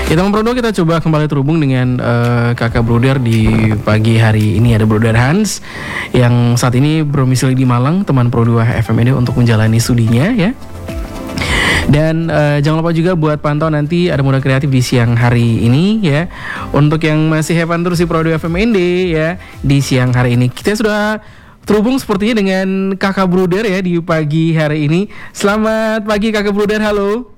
Ya teman Pro 2, kita coba kembali terhubung dengan kakak Bruder di pagi hari ini. Ada Bruder Hans yang saat ini berdomisili di Malang, teman Pro 2 FMED untuk menjalani studinya ya. Dan jangan lupa juga buat pantau nanti ada Muda Kreatif di siang hari ini ya. Untuk yang masih have fun terus di Pro 2 FMND ya, di siang hari ini kita sudah terhubung sepertinya dengan kakak Bruder ya di pagi hari ini. Selamat pagi kakak Bruder, halo.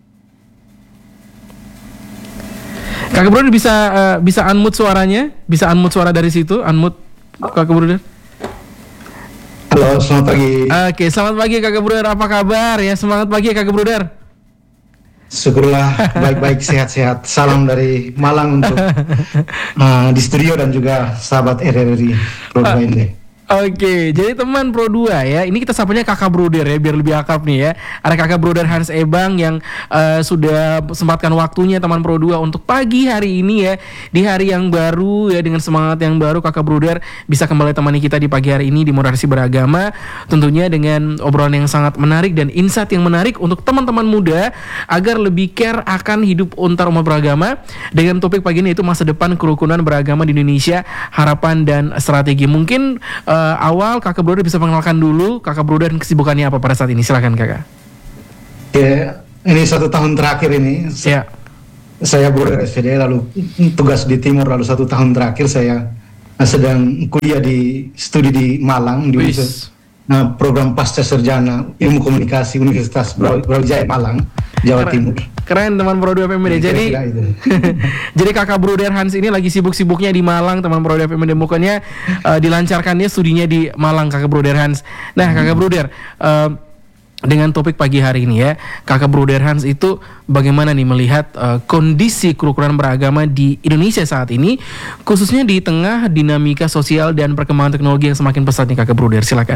Kakak Bruder bisa unmute suaranya, bisa unmute suara dari situ, unmute kakak Bruder. Halo, selamat pagi. Oke, selamat pagi kakak Bruder, apa kabar ya? Semangat pagi kakak Bruder. Syukurlah baik-baik, sehat-sehat. Salam dari Malang untuk di studio dan juga sahabat RRI program ini. Oke, jadi teman Pro 2 ya, ini kita sapanya kakak Bruder ya, biar lebih akrab nih ya. Ada kakak Bruder Hans Ebang yang sudah sempatkan waktunya teman Pro 2 untuk pagi hari ini ya, di hari yang baru ya, dengan semangat yang baru kakak Bruder bisa kembali temani kita di pagi hari ini di Moderasi Beragama, tentunya dengan obrolan yang sangat menarik dan insight yang menarik untuk teman-teman muda agar lebih care akan hidup antar umat beragama, dengan topik pagi ini itu masa depan kerukunan beragama di Indonesia, harapan dan strategi. Mungkin awal kakak Bruder bisa mengenalkan dulu kakak Bruder dan kesibukannya apa pada saat ini, silakan kakak. Ya, ini 1 tahun terakhir ini saya Bruder SVD, lalu tugas di Timur, lalu 1 tahun terakhir saya sedang kuliah di studi di Malang di program pasca sarjana ilmu komunikasi Universitas Brawijaya Malang, Jawa Timur. Keren teman Pro 2 FMD. Jadi kakak Bruder Hans ini lagi sibuk-sibuknya di Malang, teman Pro 2 FMD, bukannya dilancarkannya studinya di Malang kakak Bruder Hans. Nah kakak Bruder, dengan topik pagi hari ini ya, kakak Bruder Hans itu bagaimana nih melihat kondisi kerukunan beragama di Indonesia saat ini, khususnya di tengah dinamika sosial dan perkembangan teknologi yang semakin pesat nih kakak Bruder, silakan.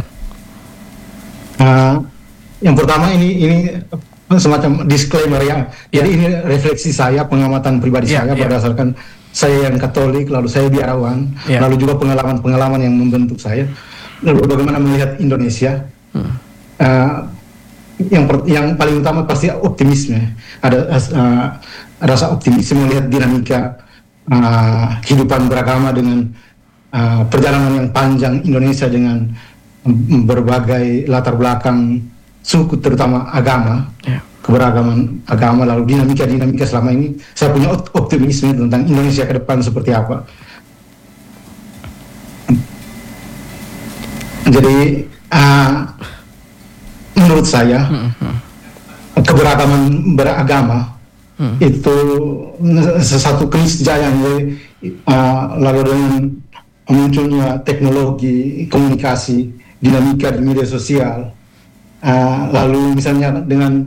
Yang pertama ini semacam disclaimer ya. Jadi ini refleksi saya, pengamatan pribadi saya berdasarkan saya yang Katolik, lalu saya biarawan, lalu juga pengalaman-pengalaman yang membentuk saya. Lalu bagaimana melihat Indonesia? Yang paling utama pasti optimisme. Ada rasa optimisme melihat dinamika kehidupan beragama dengan perjalanan yang panjang Indonesia dengan berbagai latar belakang suku, terutama agama, keberagaman agama, lalu dinamika selama ini. Saya punya optimisme tentang Indonesia ke depan seperti apa. Jadi menurut saya keberagaman beragama itu sesuatu keniscayaan, lalu dengan munculnya teknologi komunikasi, dinamika di media sosial, lalu misalnya dengan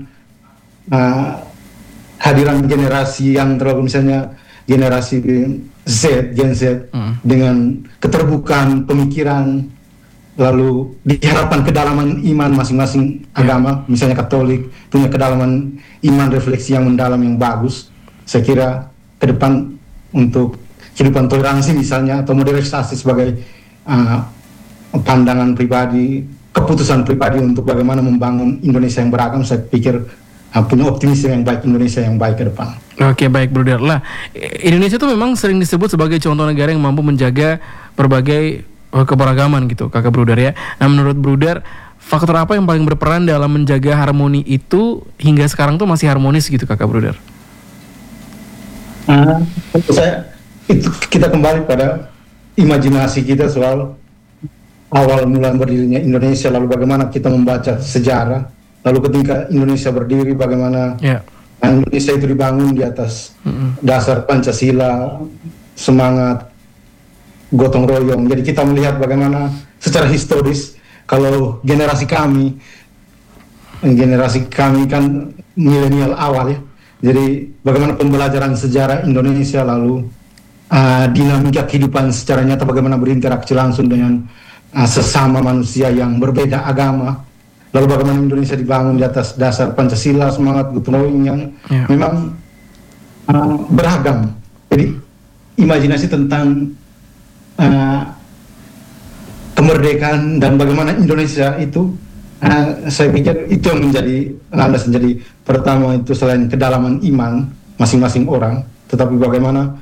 hadiran generasi yang terlalu, misalnya generasi Gen Z dengan keterbukaan pemikiran, lalu diharapkan kedalaman iman masing-masing agama, misalnya Katolik punya kedalaman iman refleksi yang mendalam yang bagus. Saya kira ke depan untuk kehidupan toleransi misalnya, atau modernisasi sebagai pandangan pribadi, keputusan pribadi untuk bagaimana membangun Indonesia yang beragam, saya pikir punya optimisme yang baik, Indonesia yang baik ke depan. Oke, baik Bruder. Lah, Indonesia itu memang sering disebut sebagai contoh negara yang mampu menjaga berbagai keberagaman gitu, kakak Bruder ya. Nah, menurut Bruder, faktor apa yang paling berperan dalam menjaga harmoni itu hingga sekarang tuh masih harmonis gitu, kakak Bruder? Itu kita kembali pada imajinasi kita soal awal mula berdirinya Indonesia, lalu bagaimana kita membaca sejarah, lalu ketika Indonesia berdiri bagaimana Indonesia itu dibangun di atas dasar Pancasila, semangat gotong royong. Jadi kita melihat bagaimana secara historis, kalau generasi kami kan milenial awal ya, jadi bagaimana pembelajaran sejarah Indonesia, lalu dinamika kehidupan secara nyata, bagaimana berinteraksi langsung dengan sesama manusia yang berbeda agama, lalu bagaimana Indonesia dibangun di atas dasar Pancasila, semangat gotong royong yang memang beragam. Jadi imajinasi tentang kemerdekaan dan bagaimana Indonesia itu, saya pikir itu yang menjadi landasan. Jadi pertama itu selain kedalaman iman masing-masing orang, tetapi bagaimana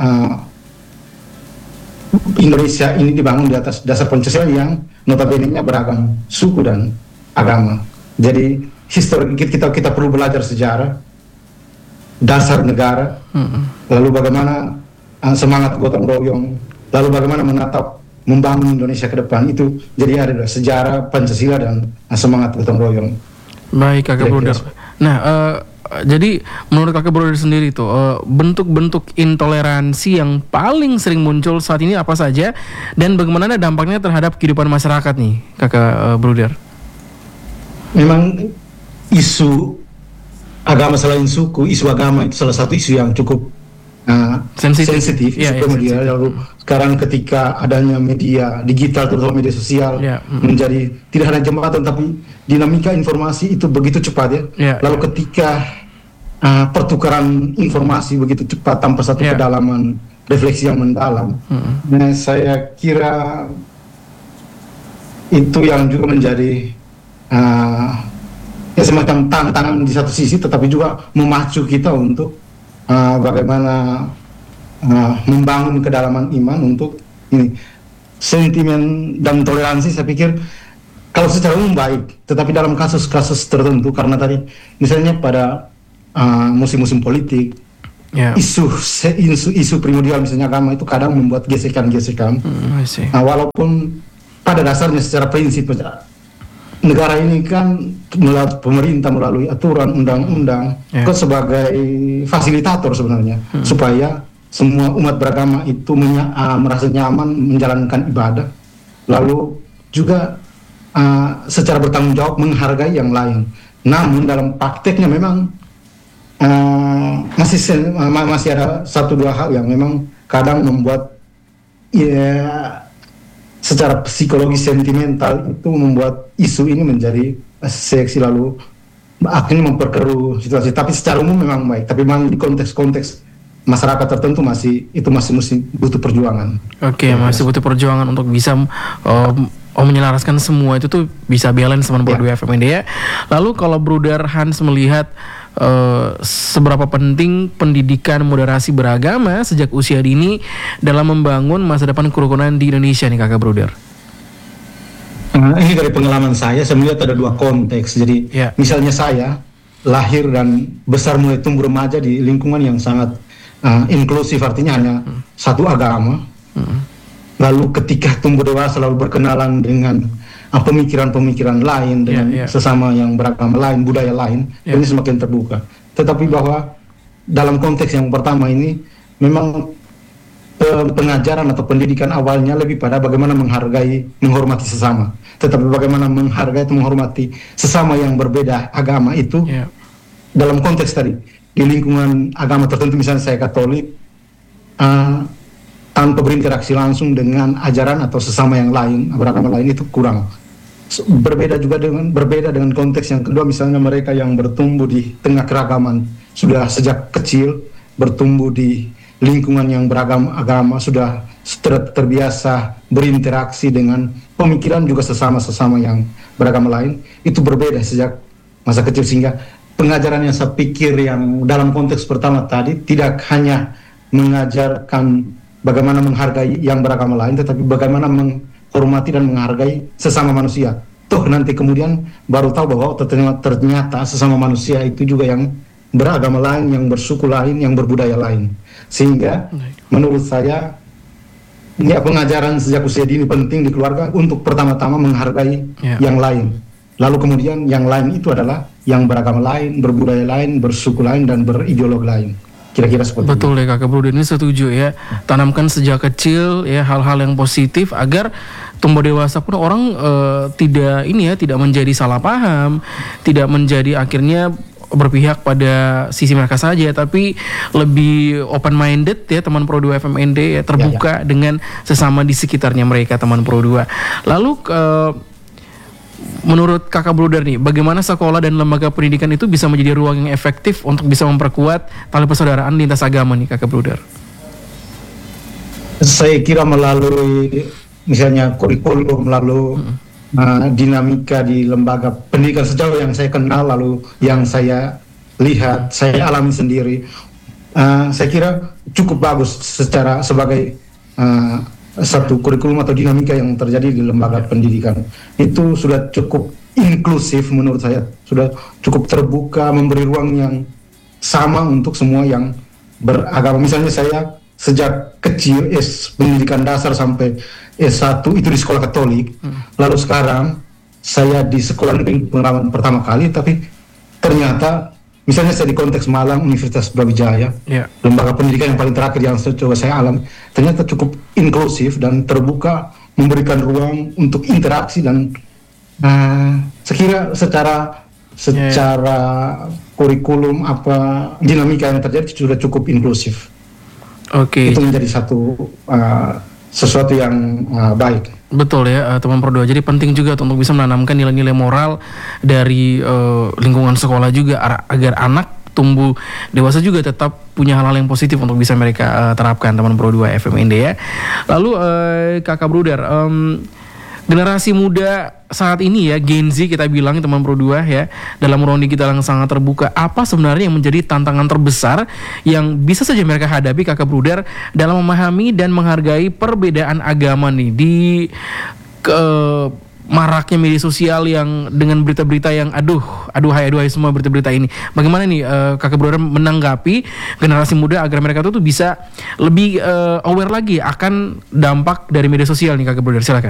Indonesia ini dibangun di atas dasar Pancasila yang notabene-nya beragam suku dan agama. Jadi histori kita perlu belajar sejarah dasar negara, lalu bagaimana semangat gotong royong, lalu bagaimana membangun Indonesia ke depan. Itu jadi ada sejarah Pancasila dan semangat gotong royong. Baik Kakak Bruder. Nah, jadi menurut Kakak Bruder sendiri tuh bentuk-bentuk intoleransi yang paling sering muncul saat ini apa saja dan bagaimana dampaknya terhadap kehidupan masyarakat nih Kakak Bruder? Memang isu agama selain suku, isu agama itu salah satu isu yang cukup sensitif, media. Lalu sekarang ketika adanya media digital terutama media sosial menjadi tidak hanya jembatan tapi dinamika informasi itu begitu cepat ya. Lalu ketika pertukaran informasi begitu cepat tanpa satu kedalaman refleksi yang mendalam, nah saya kira itu yang juga menjadi ya semacam tantangan di satu sisi, tetapi juga memacu kita untuk bagaimana membangun kedalaman iman untuk ini. Sentimen dan toleransi saya pikir kalau secara umum baik, tetapi dalam kasus-kasus tertentu karena tadi misalnya pada musim-musim politik isu primordial misalnya agama itu kadang membuat gesekan-gesekan. Walaupun pada dasarnya secara prinsip negara ini kan pemerintah melalui aturan undang-undang sebagai fasilitator sebenarnya supaya semua umat beragama itu merasa nyaman menjalankan ibadah, lalu juga secara bertanggung jawab menghargai yang lain. Namun dalam prakteknya memang masih ada satu dua hal yang memang kadang membuat secara psikologis sentimental itu membuat isu ini menjadi seksi, lalu akhirnya memperkeruh situasi. Tapi secara umum memang baik, tapi memang di konteks masyarakat tertentu masih butuh perjuangan. Masih butuh perjuangan untuk bisa menyelaraskan semua itu tuh bisa balance teman Pro 2 FMND ya. Lalu kalau Bruder Hans melihat seberapa penting pendidikan moderasi beragama sejak usia dini dalam membangun masa depan kerukunan di Indonesia nih Kakak Bruder? Ini dari pengalaman saya melihat ada dua konteks. Jadi misalnya saya lahir dan besar mulai tumbuh remaja di lingkungan yang sangat inklusif, artinya hanya satu agama. Lalu ketika tumbuh dewasa lalu berkenalan dengan pemikiran-pemikiran lain dengan sesama yang beragama lain, budaya lain, ini semakin terbuka. Tetapi bahwa dalam konteks yang pertama ini memang pengajaran atau pendidikan awalnya lebih pada bagaimana menghormati sesama. Tetapi bagaimana menghargai atau menghormati sesama yang berbeda agama itu dalam konteks tadi di lingkungan agama tertentu, misalnya saya Katolik, tanpa berinteraksi langsung dengan ajaran atau sesama yang lain, beragama lain, itu kurang. Berbeda dengan konteks yang kedua, misalnya mereka yang bertumbuh di tengah keragaman sudah sejak kecil, bertumbuh di lingkungan yang beragam agama, sudah terbiasa berinteraksi dengan pemikiran juga sesama yang beragama lain, itu berbeda sejak masa kecil, sehingga pengajaran yang saya pikir yang dalam konteks pertama tadi tidak hanya mengajarkan bagaimana menghargai yang beragama lain, tetapi bagaimana menghormati dan menghargai sesama manusia. Toh nanti kemudian baru tahu bahwa ternyata sesama manusia itu juga yang beragama lain, yang bersuku lain, yang berbudaya lain. Sehingga menurut saya pengajaran sejak usia dini penting di keluarga untuk pertama-tama menghargai yang lain. Lalu kemudian yang lain itu adalah yang beragama lain, berbudaya lain, bersuku lain, dan berideologi lain. Kira-kira seperti itu. Betul ya Kakak Bruder, ini setuju ya. Tanamkan sejak kecil ya hal-hal yang positif agar tumbuh dewasa pun orang tidak menjadi salah paham, tidak menjadi akhirnya berpihak pada sisi mereka saja, tapi lebih open minded ya teman Pro 2 FMND ya, terbuka dengan sesama di sekitarnya mereka teman Pro 2. Lalu menurut Kakak Bruder nih, bagaimana sekolah dan lembaga pendidikan itu bisa menjadi ruang yang efektif untuk bisa memperkuat tali persaudaraan lintas agama nih Kakak Bruder? Saya kira melalui misalnya kurikulum, lalu dinamika di lembaga pendidikan sejauh yang saya kenal, lalu yang saya lihat, saya alami sendiri, saya kira cukup bagus secara sebagai satu kurikulum atau dinamika yang terjadi di lembaga pendidikan. Itu sudah cukup inklusif menurut saya, sudah cukup terbuka, memberi ruang yang sama untuk semua yang beragama. Misalnya saya sejak kecil pendidikan dasar sampai S1 itu di sekolah Katolik, lalu sekarang saya di sekolah negeri pengalaman pertama kali, tapi ternyata misalnya saya di konteks Malang Universitas Brawijaya, lembaga pendidikan yang paling terakhir yang coba saya alami, ternyata cukup inklusif dan terbuka, memberikan ruang untuk interaksi dan sekira secara kurikulum apa dinamika yang terjadi sudah cukup inklusif. Itu menjadi sesuatu yang baik. Betul ya, teman Pro 2. Jadi penting juga untuk bisa menanamkan nilai-nilai moral dari lingkungan sekolah juga agar anak tumbuh dewasa juga tetap punya hal-hal yang positif untuk bisa mereka terapkan, teman Pro 2 FM Inde ya. Lalu Kakak Bruder, generasi muda saat ini ya, Gen Z kita bilang teman Pro 2 ya, dalam ruang digital yang sangat terbuka, apa sebenarnya yang menjadi tantangan terbesar yang bisa saja mereka hadapi Kakak Bruder dalam memahami dan menghargai perbedaan agama nih di maraknya media sosial yang dengan berita-berita yang aduhai semua berita-berita ini. Bagaimana nih Kakak Bruder menanggapi generasi muda agar mereka tuh bisa lebih aware lagi akan dampak dari media sosial nih Kakak Bruder, silakan.